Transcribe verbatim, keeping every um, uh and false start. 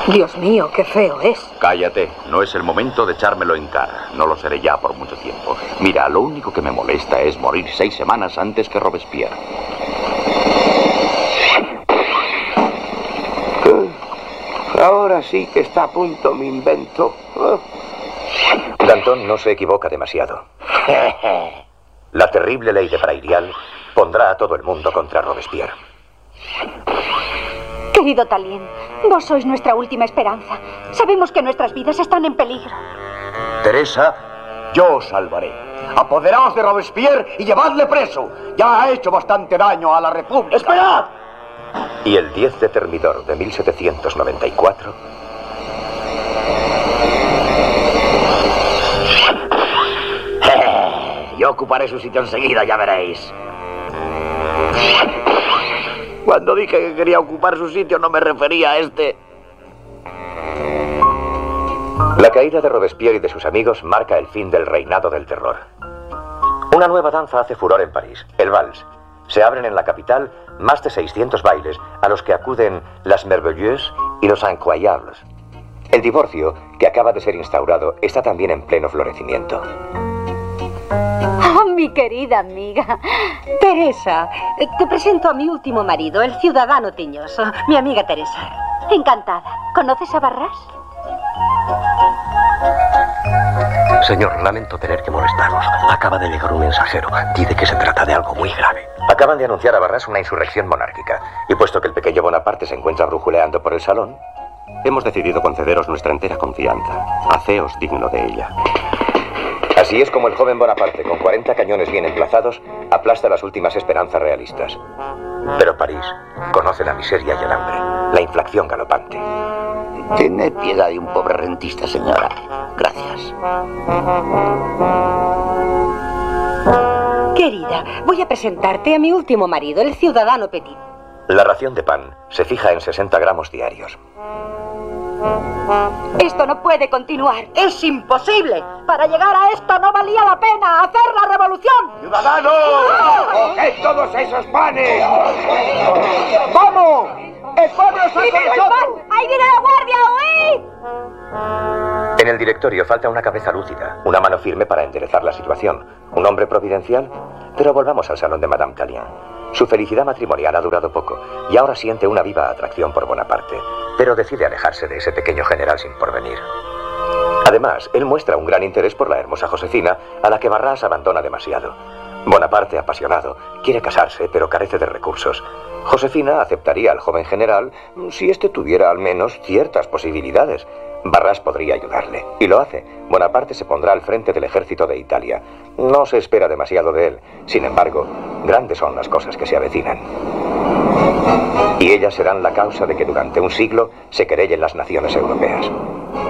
Dios mío, qué feo es. Cállate, no es el momento de echármelo en cara. No lo seré ya por mucho tiempo. Mira, lo único que me molesta es morir seis semanas antes que Robespierre. Ahora sí que está a punto mi invento. Oh. Danton no se equivoca demasiado. La terrible ley de Prairial pondrá a todo el mundo contra Robespierre. Querido Tallien, vos sois nuestra última esperanza. Sabemos que nuestras vidas están en peligro. Teresa, yo os salvaré. Apoderaos de Robespierre y llevadle preso. Ya ha hecho bastante daño a la República. ¡Esperad! Y el diez de Termidor de mil setecientos noventa y cuatro... Yo ocuparé su sitio enseguida, ya veréis. Cuando dije que quería ocupar su sitio no me refería a este. La caída de Robespierre y de sus amigos marca el fin del reinado del terror. Una nueva danza hace furor en París, el vals. Se abren en la capital más de seiscientos bailes a los que acuden las Merveilleuses y los Incroyables. El divorcio, que acaba de ser instaurado, está también en pleno florecimiento. Oh, mi querida amiga. Teresa, te presento a mi último marido, el ciudadano tiñoso, mi amiga Teresa. Encantada. ¿Conoces a Barras? Señor, lamento tener que molestaros. Acaba de llegar un mensajero. Dice que se trata de algo muy grave. Acaban de anunciar a Barras una insurrección monárquica. Y puesto que el pequeño Bonaparte se encuentra brujuleando por el salón, hemos decidido concederos nuestra entera confianza. Haceos digno de ella. Así es como el joven Bonaparte, con cuarenta cañones bien emplazados, aplasta las últimas esperanzas realistas. Pero París conoce la miseria y el hambre, la inflación galopante. Tened piedad de un pobre rentista, señora. Gracias. Querida, voy a presentarte a mi último marido, el ciudadano Petit. La ración de pan se fija en sesenta gramos diarios. Esto no puede continuar. ¡Es imposible! Para llegar a esto no valía la pena hacer la revolución. ¡Ciudadanos! ¡Coged todos esos panes! ¡Vamos! ¡El pueblo está con nosotros! ¡Ahí viene la guardia! ¡Huid! En el directorio falta una cabeza lúcida, una mano firme para enderezar la situación, un hombre providencial. Pero volvamos al salón de Madame Tallien. Su felicidad matrimonial ha durado poco y ahora siente una viva atracción por Bonaparte, pero decide alejarse de ese pequeño general sin porvenir. Además, él muestra un gran interés por la hermosa Josefina, a la que Barras abandona demasiado. Bonaparte, apasionado, quiere casarse, pero carece de recursos. Josefina aceptaría al joven general si éste tuviera al menos ciertas posibilidades. Barras podría ayudarle, y lo hace. Bonaparte se pondrá al frente del ejército de Italia. No se espera demasiado de él. Sin embargo, grandes son las cosas que se avecinan. Y ellas serán la causa de que durante un siglo se querellen las naciones europeas.